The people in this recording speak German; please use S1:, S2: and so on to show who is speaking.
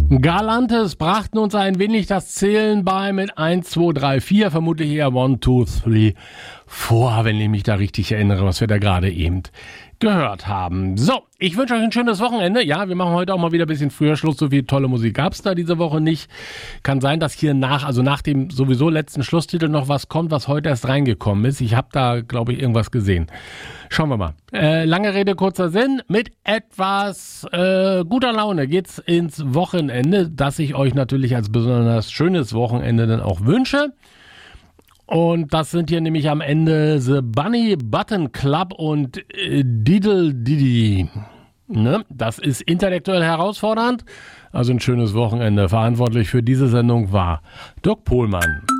S1: Galantes brachten uns ein wenig das Zählen bei mit 1, 2, 3, 4, vermutlich eher 1, 2, 3, 4, wenn ich mich da richtig erinnere, was wir da gerade eben gehört haben. So, ich wünsche euch ein schönes Wochenende. Ja, wir machen heute auch mal wieder ein bisschen früher Schluss. So viel tolle Musik gab es da diese Woche nicht. Kann sein, dass hier nach dem sowieso letzten Schlusstitel noch was kommt, was heute erst reingekommen ist. Ich habe da, glaube ich, irgendwas gesehen. Schauen wir mal. Lange Rede, kurzer Sinn. Mit etwas guter Laune geht's ins Wochenende, das ich euch natürlich als besonders schönes Wochenende dann auch wünsche. Und das sind hier nämlich am Ende The Bunny Button Club und Diddle Diddy. Ne? Das ist intellektuell herausfordernd. Also ein schönes Wochenende. Verantwortlich für diese Sendung war Dirk Pohlmann.